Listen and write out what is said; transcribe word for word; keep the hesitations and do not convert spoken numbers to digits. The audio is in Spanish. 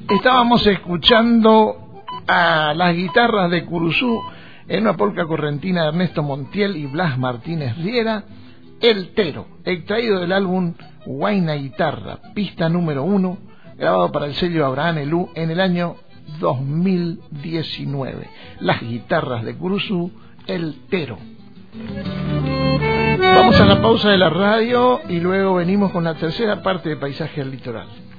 Estábamos escuchando a las guitarras de Curuzú en una polca correntina de Ernesto Montiel y Blas Martínez Riera, El Tero, extraído del álbum Huayna Guitarra, pista número uno, grabado para el sello Abraham Elú en el año dos mil diecinueve. Las guitarras de Curuzú, El Tero. Vamos a la pausa de la radio y luego venimos con la tercera parte de Paisaje del Litoral.